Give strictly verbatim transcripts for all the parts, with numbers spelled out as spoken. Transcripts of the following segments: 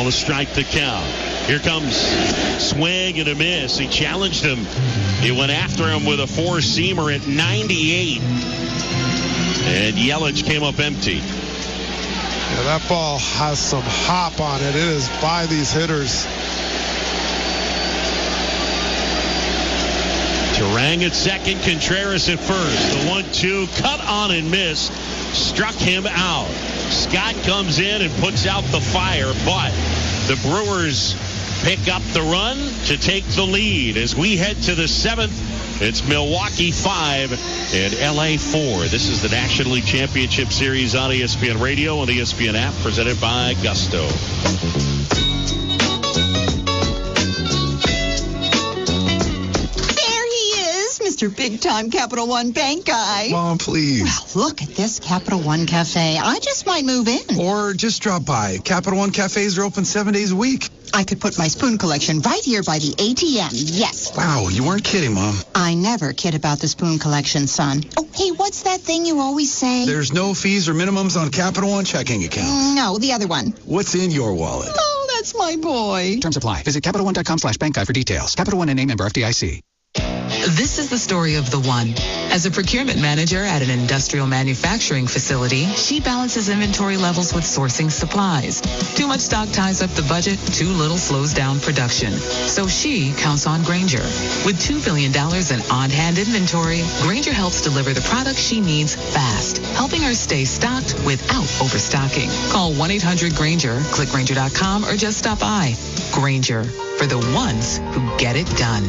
to strike the count. Here comes swing and a miss. He challenged him. He went after him with a four-seamer at ninety-eight. And Yelich came up empty. Yeah, that ball has some hop on it. It is by these hitters. Turang at second, Contreras at first. The one two cut on and missed. Struck him out. Scott comes in and puts out the fire, but the Brewers pick up the run to take the lead. As we head to the seventh, it's Milwaukee five and L A four. This is the National League Championship Series on E S P N Radio and the E S P N app, presented by Gusto. Mister Big-time Capital One Bank guy. Mom, please. Well, look at this Capital One Cafe. I just might move in. Or just drop by. Capital One Cafes are open seven days a week. I could put my spoon collection right here by the A T M. Yes. Wow, you weren't kidding, Mom. I never kid about the spoon collection, son. Oh, hey, what's that thing you always say? There's no fees or minimums on Capital One checking accounts. No, the other one. What's in your wallet? Oh, that's my boy. Terms apply. Visit Capital One dot com slash bank guide for details. Capital One and a member F D I C. This is the story of the one. As a procurement manager at an industrial manufacturing facility, she balances inventory levels with sourcing supplies. Too much stock ties up the budget, too little slows down production. So she counts on Grainger. With two billion dollars in on-hand inventory, Grainger helps deliver the products she needs fast, helping her stay stocked without overstocking. Call one eight hundred Grainger, click Grainger dot com, or just stop by. Grainger, for the ones who get it done.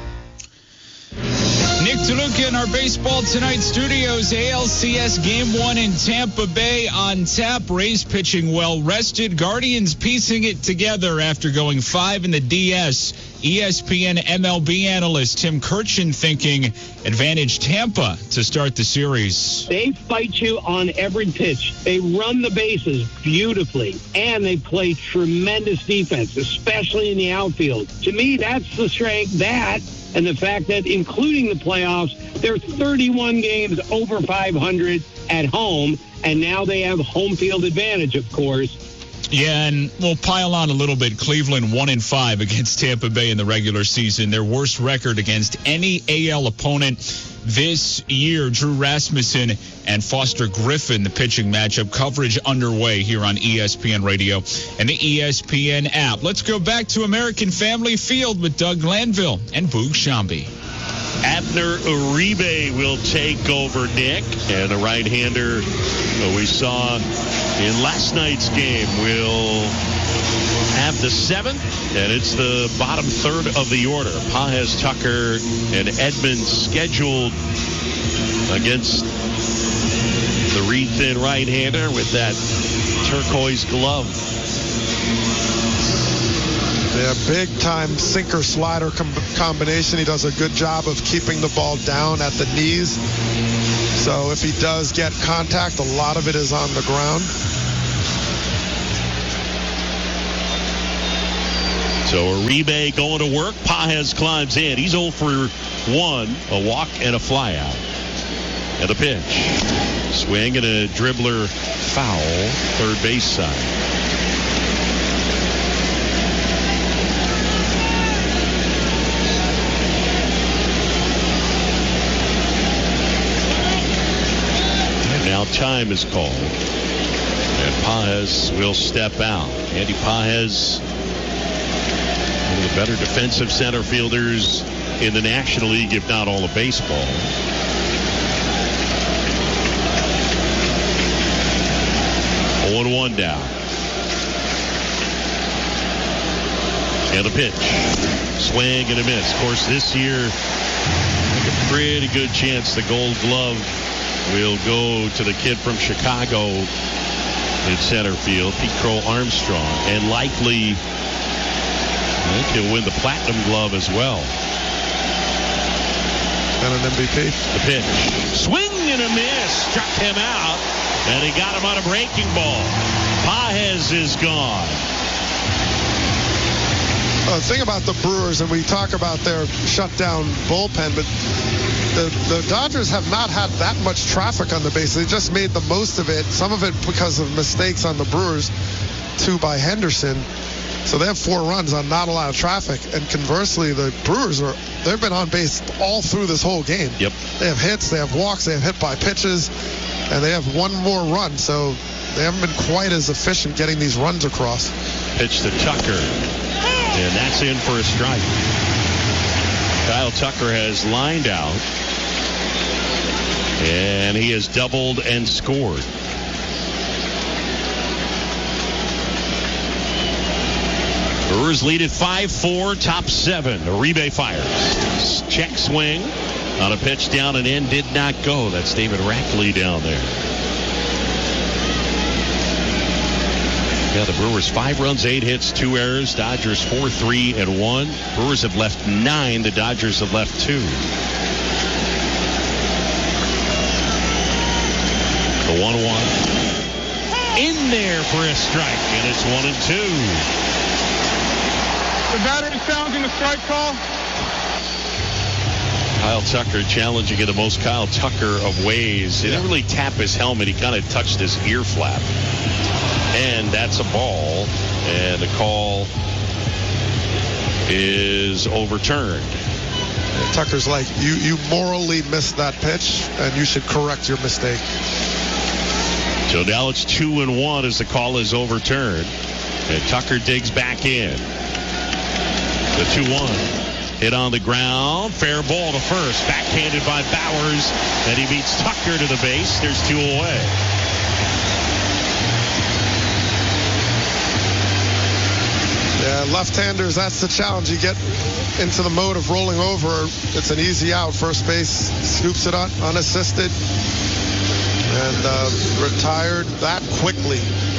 Nick DeLuca in our Baseball Tonight studios. A L C S Game one in Tampa Bay on tap. Rays pitching well rested. Guardians piecing it together after going five in the D S. E S P N M L B analyst Tim Kirchin thinking advantage Tampa to start the series. They fight you on every pitch. They run the bases beautifully, and they play tremendous defense, especially in the outfield. To me, that's the strength. That and the fact that, including the playoffs, they're thirty-one games over five hundred at home, and now they have home field advantage, of course. Yeah, and we'll pile on a little bit. Cleveland one and five against Tampa Bay in the regular season. Their worst record against any A L opponent this year. Drew Rasmussen and Foster Griffin, the pitching matchup. Coverage underway here on E S P N Radio and the E S P N app. Let's go back to American Family Field with Doug Glanville and Boog Shambi. Abner Uribe will take over, Nick. And the right-hander we saw in last night's game will have the seventh, and it's the bottom third of the order. Pages, Tucker, and Edmonds scheduled against the Reed-thin right-hander with that turquoise glove. Yeah, big-time sinker-slider com- combination. He does a good job of keeping the ball down at the knees. So if he does get contact, a lot of it is on the ground. So Uribe going to work. Pages climbs in. He's oh for one, a walk and a flyout. And the pitch. Swing and a dribbler foul, third base side. Now time is called, and Pages will step out. Andy Pages, one of the better defensive center fielders in the National League, if not all of baseball. oh and one down. And the pitch. Swing and a miss. Of course, this year, a pretty good chance the Gold Glove will go to the kid from Chicago in center field, Pete Crow Armstrong, and likely I think he'll win the Platinum Glove as well. And an M V P. The pitch. Swing and a miss. Struck him out, and he got him on a breaking ball. Pages is gone. Uh, the thing about the Brewers, and we talk about their shutdown bullpen, but the, the Dodgers have not had that much traffic on the base. They just made the most of it, some of it because of mistakes on the Brewers, two by Henderson. So they have four runs on not a lot of traffic. And conversely, the Brewers, are they've been on base all through this whole game. Yep. They have hits, they have walks, they have hit by pitches, and they have one more run. So they haven't been quite as efficient getting these runs across. Pitch to Tucker, and that's in for a strike. Kyle Tucker has lined out, and he has doubled and scored. Brewers lead at five four, top seven. Uribe fires. Check swing on a pitch down and in, did not go. That's David Rackley down there. Yeah, the Brewers five runs, eight hits, two errors. Dodgers four, three, and one. Brewers have left nine. The Dodgers have left two. The one one. In there for a strike, and it's one and two. The batter is challenging the strike call. Kyle Tucker challenging in the most Kyle Tucker of ways. He didn't really tap his helmet. He kind of touched his ear flap. And that's a ball. And the call is overturned. And Tucker's like, you, you morally missed that pitch, and you should correct your mistake. So now it's two and one as the call is overturned. And Tucker digs back in. The two one. Hit on the ground. Fair ball to first. Backhanded by Bowers. And he beats Tucker to the base. There's two away. Yeah, left-handers, that's the challenge. You get into the mode of rolling over. It's an easy out. First base scoops it on unassisted. And uh, retired that quickly.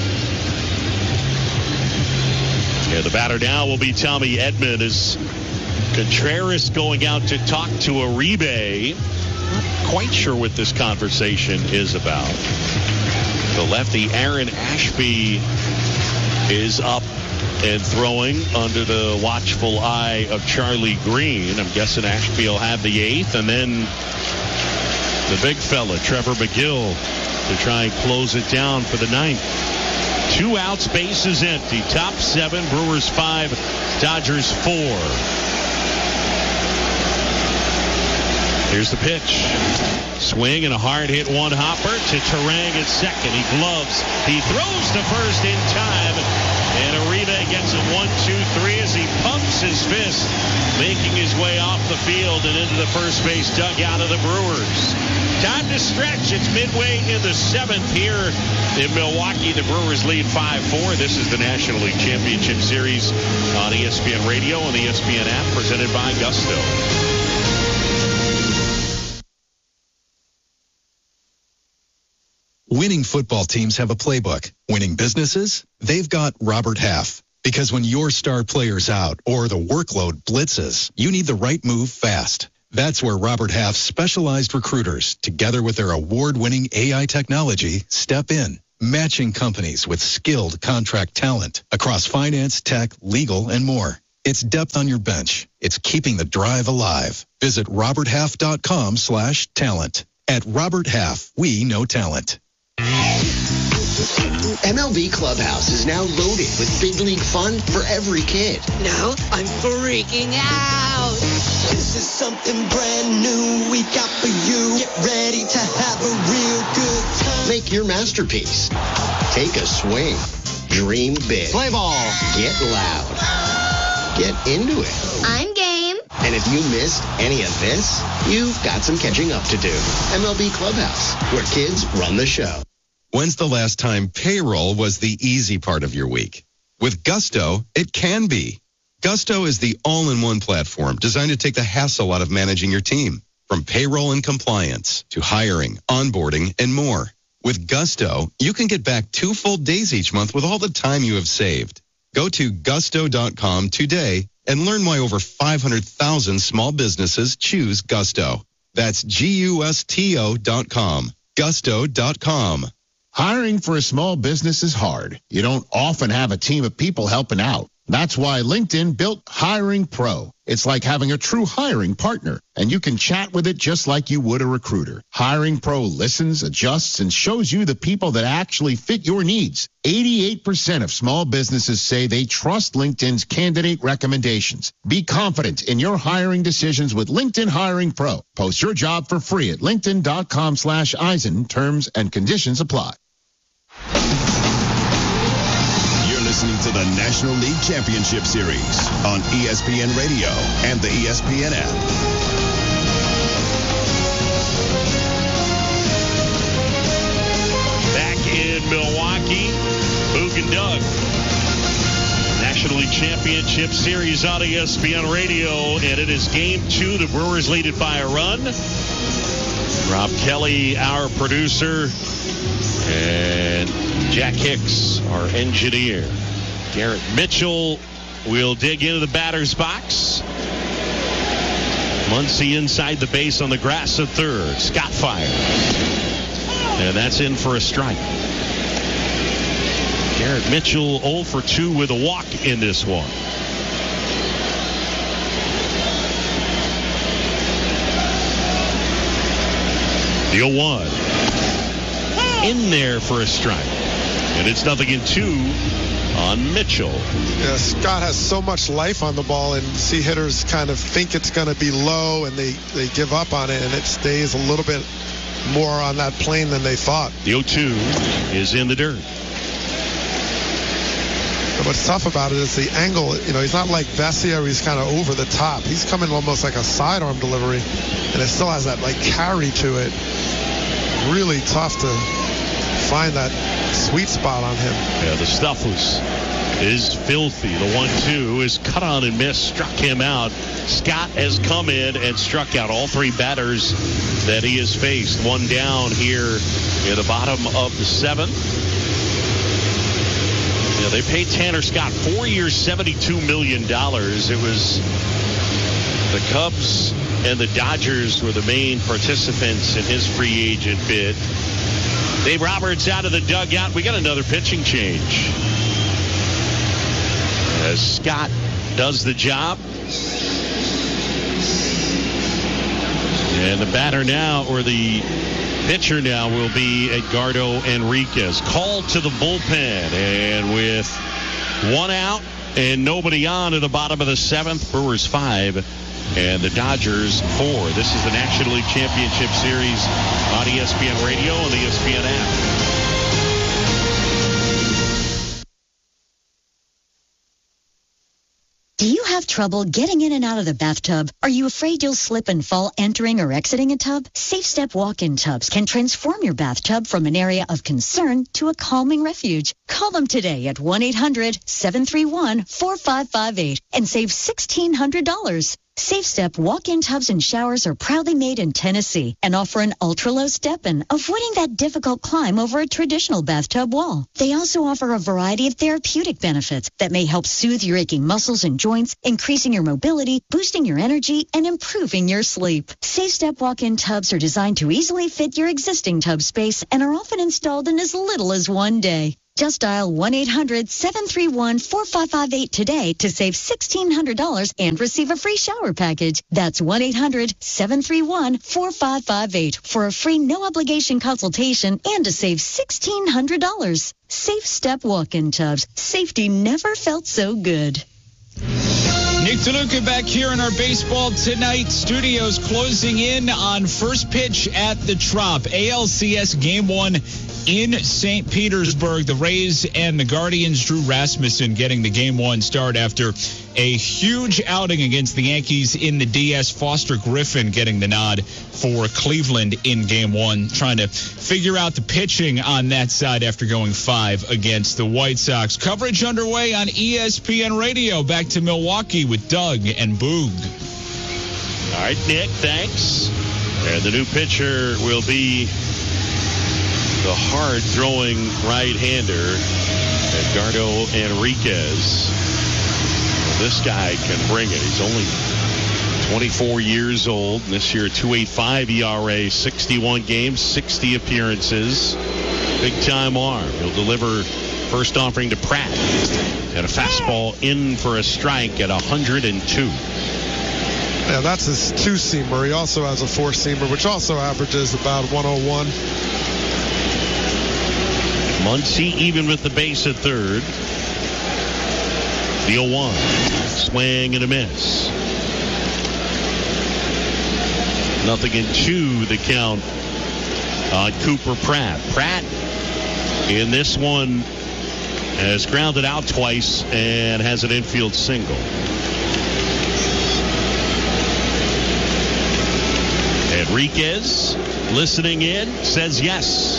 Yeah, the batter now will be Tommy Edman as Contreras going out to talk to Uribe. Not quite sure what this conversation is about. The lefty Aaron Ashby is up and throwing under the watchful eye of Charlie Green. I'm guessing Ashby will have the eighth, and then the big fella, Trevor McGill, to try and close it down for the ninth. Two outs, bases empty. Top seven, Brewers five, Dodgers four. Here's the pitch. Swing and a hard hit one hopper to Terang at second. He gloves. He throws to first in time. And Uribe gets it one, two, three as he pumps his fist, making his way off the field and into the first base dugout of the Brewers. Time to stretch. It's midway in the seventh here in Milwaukee. The Brewers lead five four. This is the National League Championship Series on E S P N Radio and the E S P N app, presented by Gusto. Winning football teams have a playbook. Winning businesses, they've got Robert Half. Because when your star player's out or the workload blitzes, you need the right move fast. That's where Robert Half's specialized recruiters, together with their award-winning A I technology, step in, matching companies with skilled contract talent across finance, tech, legal, and more. It's depth on your bench. It's keeping the drive alive. Visit roberthalf.com slash talent. At Robert Half, we know talent. M L B Clubhouse is now loaded with big league fun for every kid. Now I'm freaking out. This is something brand new we got for you. Get ready to have a real good time. Make your masterpiece. Take a swing. Dream big. Play ball. Get loud. Get into it. I'm game. And if you missed any of this, you've got some catching up to do. M L B Clubhouse, where kids run the show. When's the last time payroll was the easy part of your week? With Gusto, it can be. Gusto is the all-in-one platform designed to take the hassle out of managing your team, from payroll and compliance to hiring, onboarding, and more. With Gusto, you can get back two full days each month with all the time you have saved. Go to gusto dot com today and learn why over five hundred thousand small businesses choose Gusto. That's G U S T O dot com. gusto dot com. Hiring for a small business is hard. You don't often have a team of people helping out. That's why LinkedIn built Hiring Pro. It's like having a true hiring partner, and you can chat with it just like you would a recruiter. Hiring Pro listens, adjusts, and shows you the people that actually fit your needs. eighty-eight percent of small businesses say they trust LinkedIn's candidate recommendations. Be confident in your hiring decisions with LinkedIn Hiring Pro. Post your job for free at linkedin.com slash Eisen. Terms and conditions apply. Listening to the National League Championship Series on E S P N Radio and the E S P N app. Back in Milwaukee, Boog and Doug. National League Championship Series on E S P N Radio, and it is game two. The Brewers lead it by a run. Rob Kelly, our producer, and Jack Hicks, our engineer. Garrett Mitchell will dig into the batter's box. Muncy inside the base on the grass at third. Scott fires. And that's in for a strike. Garrett Mitchell oh for two with a walk in this one. The oh one. In there for a strike. And it's nothing in two on Mitchell. Yeah, Scott has so much life on the ball, and see hitters kind of think it's going to be low, and they, they give up on it, and it stays a little bit more on that plane than they thought. The oh two is in the dirt. And what's tough about it is the angle. You know, he's not like Vesia, where he's kind of over the top. He's coming almost like a sidearm delivery, and it still has that like carry to it. Really tough to find that sweet spot on him. Yeah, the stuff was is filthy. The one two is cut on and missed, struck him out. Scott has come in and struck out all three batters that he has faced. One down here in the bottom of the seventh. Yeah, they paid Tanner Scott four years, seventy-two million dollars. It was the Cubs and the Dodgers were the main participants in his free agent bid. Dave Roberts out of the dugout. We got another pitching change. As Scott does the job. And the batter now, or the pitcher now, will be Edgardo Enriquez. Called to the bullpen. And with one out and nobody on at the bottom of the seventh, Brewers five and the Dodgers four. This is the National League Championship Series on E S P N Radio and the E S P N app. Do you have trouble getting in and out of the bathtub? Are you afraid you'll slip and fall entering or exiting a tub? Safe Step walk-in tubs can transform your bathtub from an area of concern to a calming refuge. Call them today at one eight hundred seven three one four five five eight and save sixteen hundred dollars. Safe Step walk-in tubs and showers are proudly made in Tennessee and offer an ultra-low step-in, avoiding that difficult climb over a traditional bathtub wall. They also offer a variety of therapeutic benefits that may help soothe your aching muscles and joints, increasing your mobility, boosting your energy, and improving your sleep. Safe Step walk-in tubs are designed to easily fit your existing tub space and are often installed in as little as one day. Just dial one eight hundred seven three one four five five eight today to save sixteen hundred dollars and receive a free shower package. That's one eight hundred seven three one four five five eight for a free no-obligation consultation and to save sixteen hundred dollars. Safe Step walk-in tubs. Safety never felt so good. Nick DeLuca back here in our Baseball Tonight studios, closing in on first pitch at the Trop. A L C S Game one in Saint Petersburg. The Rays and the Guardians. Drew Rasmussen getting the Game one start after a huge outing against the Yankees in the D S. Foster Griffin getting the nod for Cleveland in Game one, trying to figure out the pitching on that side after going five against the White Sox. Coverage underway on E S P N Radio. Back to Milwaukee with Doug and Boog. All right, Nick, thanks. And the new pitcher will be the hard-throwing right-hander, Edgardo Enriquez. Well, this guy can bring it. He's only twenty-four years old. This year, two point eight five E R A, sixty-one games, sixty appearances. Big-time arm. He'll deliver First offering to Pratt. And a fastball in for a strike at one hundred two. Yeah, that's his two-seamer. He also has a four-seamer, which also averages about one oh one. Muncy even with the base at third. The oh one. Swing and a miss. Nothing in two, the count on Cooper Pratt. Pratt in this one has grounded out twice and has an infield single. Enriquez listening in, says yes.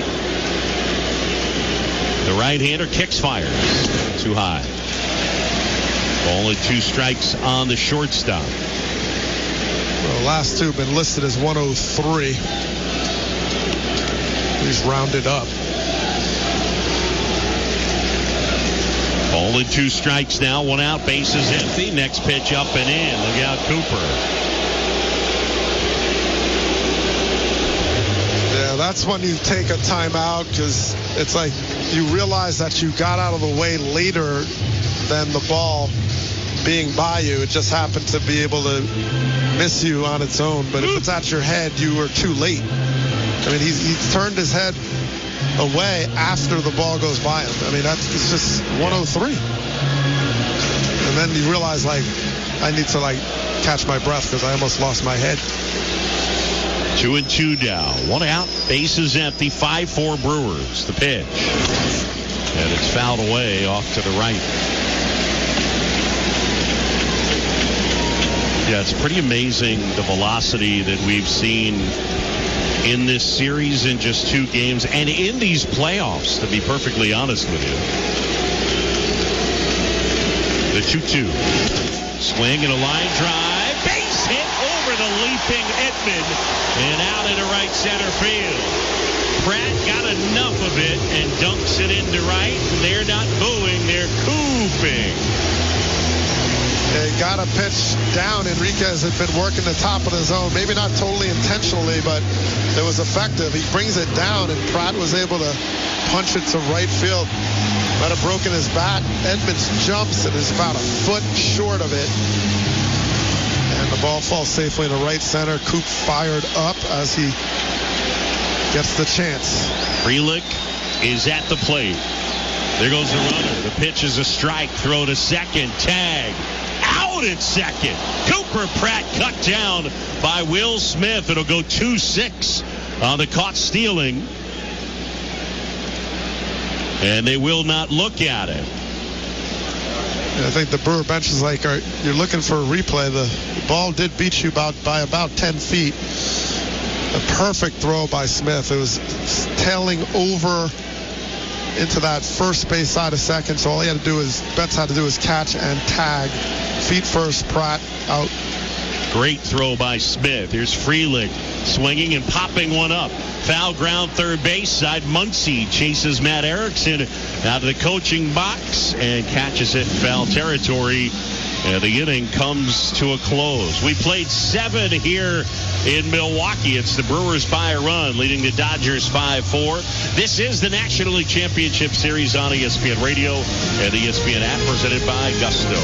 The right-hander kicks, fires. Too high. Ball and two strikes on the shortstop. Well, the last two have been listed as one oh three. He's rounded up. Ball and two strikes now, one out, bases empty. Next pitch up and in. Look out, Cooper. That's when you take a timeout, because it's like you realize that you got out of the way later than the ball being by you. It just happened to be able to miss you on its own. But if it's at your head, you were too late. I mean, he's, he's turned his head away after the ball goes by him. I mean, that's it's just one oh three. And then you realize, like, I need to, like, catch my breath because I almost lost my head. Two and two down. One out. Bases empty. five four Brewers. The pitch. And it's fouled away off to the right. Yeah, it's pretty amazing the velocity that we've seen in this series in just two games and in these playoffs, to be perfectly honest with you. The two two. Swing and a line drive. Base hit over the leaping Edman. And out into right center field. Pratt got enough of it and dunks it into right. They're not booing, they're cooping. They got a pitch down. Enriquez had been working the top of the zone. Maybe not totally intentionally, but it was effective. He brings it down, and Pratt was able to punch it to right field. Might have broken his bat. Edmonds jumps and is about a foot short of it. And the ball falls safely into right center. Coop fired up as he gets the chance. Frelick is at the plate. There goes the runner. The pitch is a strike. Throw to second. Tag. Out at second. Cooper Pratt cut down by Will Smith. It'll go two six on the caught stealing. And they will not look at it. I think the Brewer bench is like, are, you're looking for a replay. The ball did beat you about by about ten feet. A perfect throw by Smith. It was tailing over into that first base side of second. So all he had to do is, Betts had to do is catch and tag. Feet first, Pratt out. Great throw by Smith. Here's Frelick swinging and popping one up. Foul ground third base side. Muncy chases Matt Erickson out of the coaching box and catches it in foul territory. And the inning comes to a close. We played seven here in Milwaukee. It's the Brewers by a run, leading the Dodgers five four. This is the National League Championship Series on E S P N Radio and the E S P N app, presented by Gusto.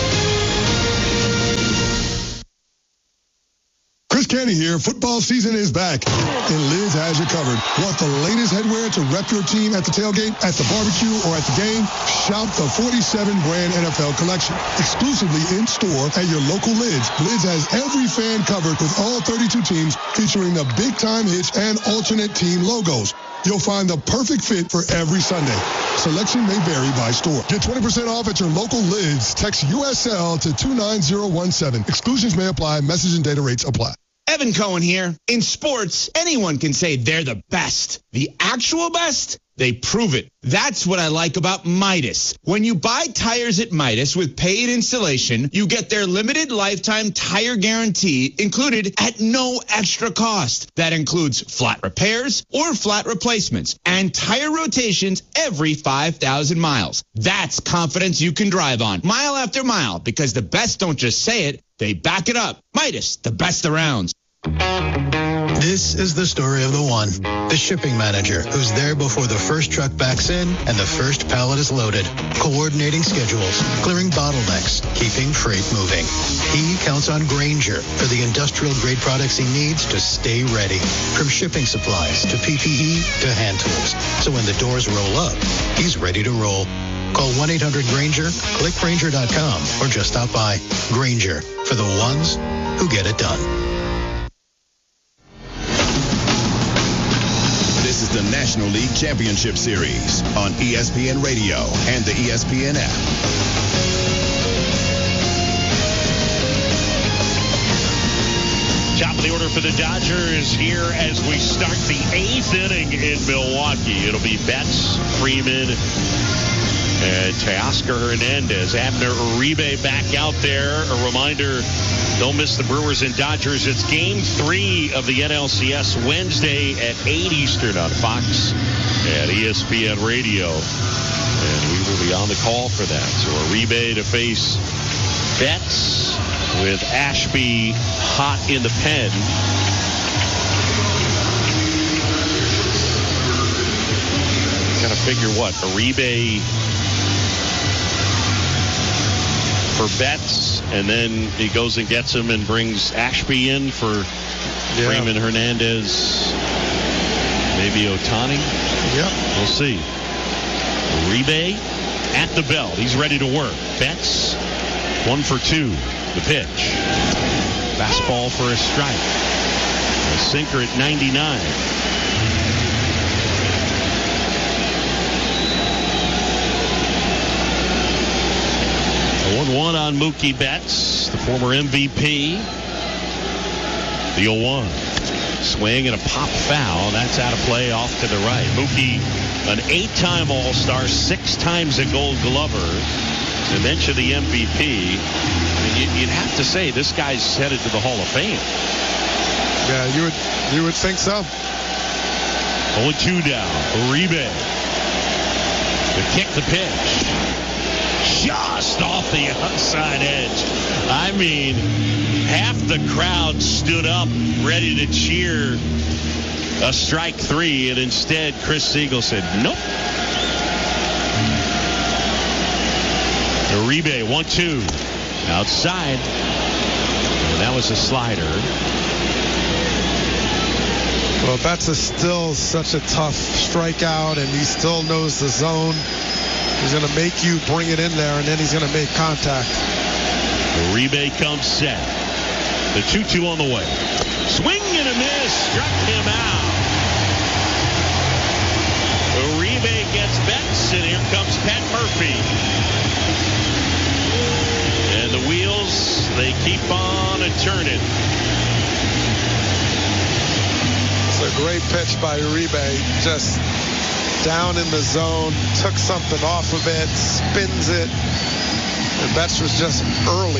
Chris Canty here. Football season is back, and Liz has you covered. Want the latest headwear to rep your team at the tailgate, at the barbecue, or at the game? Shop the forty-seven brand N F L collection, exclusively in store at your local Lids. Lids has every fan covered with all thirty-two teams, featuring the big-time hits and alternate team logos. You'll find the perfect fit for every Sunday. Selection may vary by store. Get twenty percent off at your local Lids. Text U S L to two nine zero one seven. Exclusions may apply. Message and data rates apply. Evan Cohen here. In sports, anyone can say they're the best. The actual best? They prove it. That's what I like about Midas. When you buy tires at Midas with paid installation, you get their limited lifetime tire guarantee included at no extra cost. That includes flat repairs or flat replacements and tire rotations every five thousand miles. That's confidence you can drive on mile after mile, because the best don't just say it, they back it up. Midas, the best around. This is the story of the one, the shipping manager, who's there before the first truck backs in and the first pallet is loaded, coordinating schedules, clearing bottlenecks, keeping freight moving. He counts on Grainger for the industrial-grade products he needs to stay ready, from shipping supplies to P P E to hand tools. So when the doors roll up, he's ready to roll. Call one eight hundred Grainger, click Grainger dot com, or just stop by. Grainger, for the ones who get it done. This is the National League Championship Series on E S P N Radio and the E S P N app. Top of the order for the Dodgers here as we start the eighth inning in Milwaukee. It'll be Betts, Freeman, and Teoscar Hernandez. Abner Uribe back out there. A reminder, don't miss the Brewers and Dodgers. It's game three of the N L C S Wednesday at eight Eastern on Fox and E S P N Radio. And we will be on the call for that. So Uribe to face Betts with Ashby hot in the pen. Got to figure what? Uribe for Betts, and then he goes and gets him and brings Ashby in for yeah. Freeman, Hernandez, maybe Ohtani. Yep. We'll see. Uribe at the belt. He's ready to work. Betts, one for two. The pitch. Fastball for a strike. A sinker at ninety-nine. one one on Mookie Betts, the former M V P. The oh one. Swing and a pop foul. That's out of play off to the right. Mookie, an eight-time All-Star, six times a Gold Glover, and mention the M V P. You'd have to say this guy's headed to the Hall of Fame. Yeah, you would you would think so. oh two down. Uribe. To kick the pitch. Just off the outside edge. I mean, half the crowd stood up ready to cheer a strike three, and instead Chris Siegel said, nope. Uribe, one two. Outside. And that was a slider. Well, Betts is still such a tough strikeout, and he still knows the zone. He's going to make you bring it in there, and then he's going to make contact. Uribe comes set. The two two on the way. Swing and a miss. Struck him out. Uribe gets Betts, and here comes Pat Murphy. And the wheels, they keep on a turning. It's a great pitch by Uribe. Just down in the zone, took something off of it, spins it. And Betts was just early.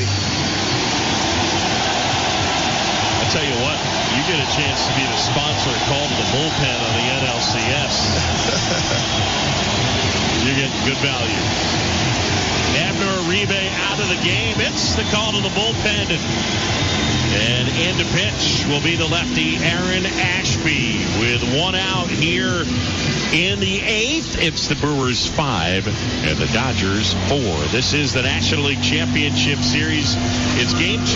I tell you what, you get a chance to be the sponsor call to the bullpen on the N L C S. You get good value. Abner Uribe out of the game. It's the call to the bullpen. And in to pitch will be the lefty Aaron Ashby with one out here in the eighth. It's the Brewers five and the Dodgers four. This is the National League Championship Series. It's game two.